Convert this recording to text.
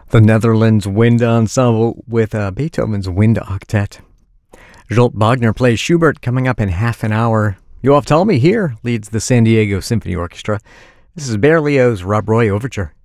The Netherlands Wind Ensemble with Beethoven's Wind Octet. Zsolt Bogner plays Schubert coming up in half an hour. Yoav Talmy here leads the San Diego Symphony Orchestra. This is Berlioz' Rob Roy Overture.